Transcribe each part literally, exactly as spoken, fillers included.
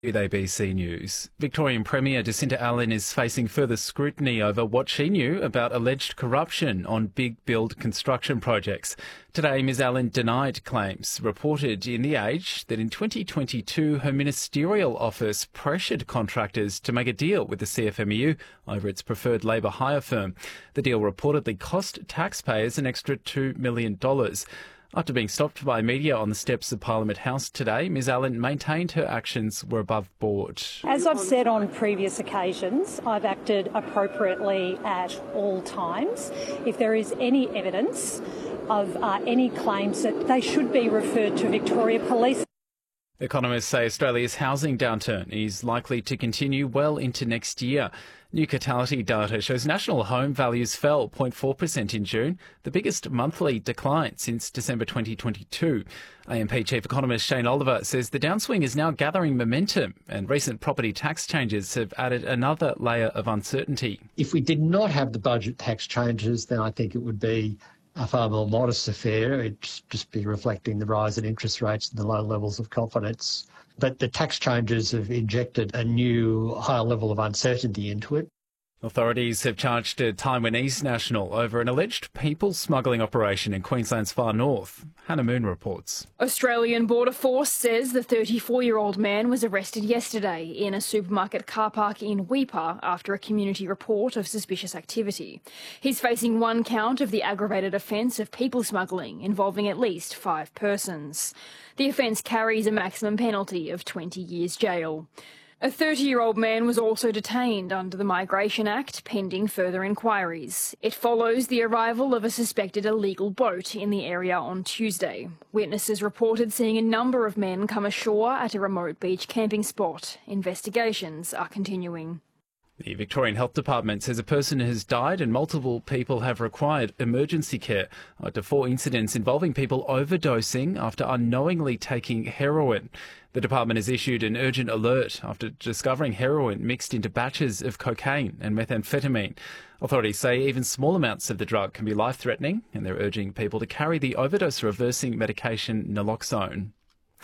With A B C News, Victorian Premier Jacinta Allen is facing further scrutiny over what she knew about alleged corruption on big build construction projects. Today, Ms Allen denied claims reported in The Age that in twenty twenty-two her ministerial office pressured contractors to make a deal with the C F M E U over its preferred labour hire firm. The deal reportedly cost taxpayers an extra two million dollars. After being stopped by media on the steps of Parliament House today, Ms Allen maintained her actions were above board. As I've said on previous occasions, I've acted appropriately at all times. If there is any evidence of uh, any claims, that they should be referred to Victoria Police. Economists say Australia's housing downturn is likely to continue well into next year. New Catality data shows national home values fell zero point four percent in June, the biggest monthly decline since December twenty twenty-two. A M P chief economist Shane Oliver says the downswing is now gathering momentum and recent property tax changes have added another layer of uncertainty. If we did not have the budget tax changes, then I think it would be a far more modest affair. It'd just be reflecting the rise in interest rates and the low levels of confidence. But the tax changes have injected a new higher level of uncertainty into it. Authorities have charged a Taiwanese national over an alleged people smuggling operation in Queensland's far north. Hannah Moon reports. Australian Border Force says the thirty-four-year-old man was arrested yesterday in a supermarket car park in Weipa after a community report of suspicious activity. He's facing one count of the aggravated offence of people smuggling involving at least five persons. The offence carries a maximum penalty of twenty years jail. A thirty-year-old man was also detained under the Migration Act pending further inquiries. It follows the arrival of a suspected illegal boat in the area on Tuesday. Witnesses reported seeing a number of men come ashore at a remote beach camping spot. Investigations are continuing. The Victorian Health Department says a person has died and multiple people have required emergency care after four incidents involving people overdosing after unknowingly taking heroin. The department has issued an urgent alert after discovering heroin mixed into batches of cocaine and methamphetamine. Authorities say even small amounts of the drug can be life-threatening, and they're urging people to carry the overdose-reversing medication naloxone.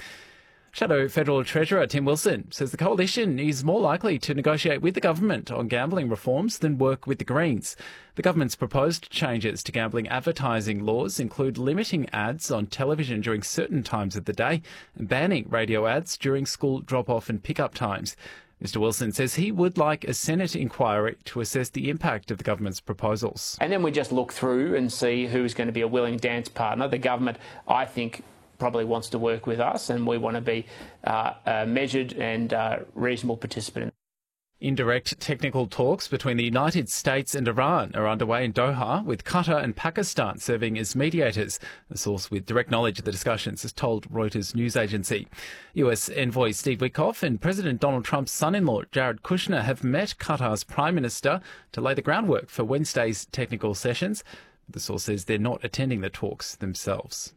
Shadow Federal Treasurer Tim Wilson says the coalition is more likely to negotiate with the government on gambling reforms than work with the Greens. The government's proposed changes to gambling advertising laws include limiting ads on television during certain times of the day and banning radio ads during school drop-off and pick-up times. Mister Wilson says he would like a Senate inquiry to assess the impact of the government's proposals. And then we just look through and see who's going to be a willing dance partner. The government, I think, probably wants to work with us, and we want to be uh, a measured and uh, reasonable participant. Indirect technical talks between the United States and Iran are underway in Doha, with Qatar and Pakistan serving as mediators. A source with direct knowledge of the discussions has told Reuters news agency. U S Envoy Steve Witkoff and President Donald Trump's son-in-law Jared Kushner have met Qatar's Prime Minister to lay the groundwork for Wednesday's technical sessions. The source says they're not attending the talks themselves.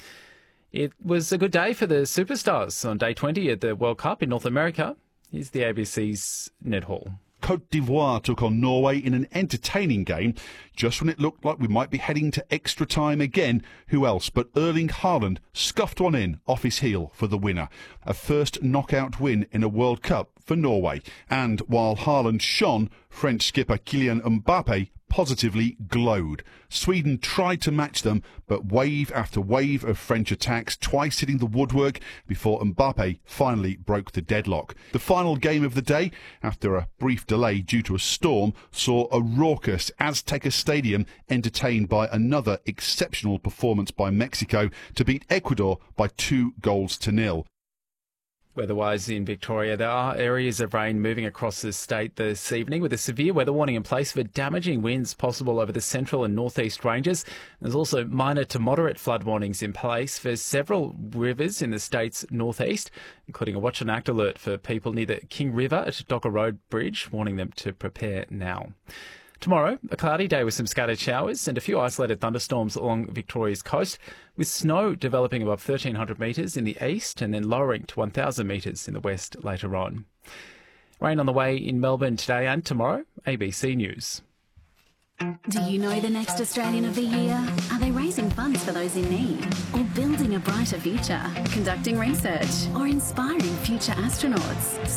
It was a good day for the superstars on day twenty at the World Cup in North America. Here's the A B C's Ned Hall. Côte d'Ivoire took on Norway in an entertaining game. Just when it looked like we might be heading to extra time again, who else but Erling Haaland scuffed one in off his heel for the winner. A first knockout win in a World Cup for Norway. And while Haaland shone, French skipper Kylian Mbappe positively glowed. Sweden tried to match them, but wave after wave of French attacks, twice hitting the woodwork before Mbappe finally broke the deadlock. The final game of the day, after a brief delay due to a storm, saw a raucous Azteca Stadium entertained by another exceptional performance by Mexico to beat Ecuador by two goals to nil. Weather-wise in Victoria, there are areas of rain moving across the state this evening with a severe weather warning in place for damaging winds possible over the central and northeast ranges. There's also minor to moderate flood warnings in place for several rivers in the state's northeast, including a watch and act alert for people near the King River at Docker Road Bridge, warning them to prepare now. Tomorrow, a cloudy day with some scattered showers and a few isolated thunderstorms along Victoria's coast, with snow developing above thirteen hundred metres in the east and then lowering to one thousand metres in the west later on. Rain on the way in Melbourne today and tomorrow. A B C News. Do you know the next Australian of the Year? Are they raising funds for those in need? Or building a brighter future? Conducting research? Or inspiring future astronauts?